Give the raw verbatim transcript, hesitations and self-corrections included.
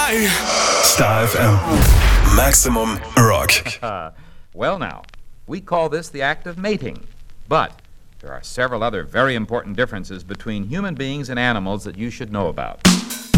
drei. Star F M. Maximum Rock. Uh, well now, we call this the act of mating. But there are several other very important differences between human beings and animals that you should know about.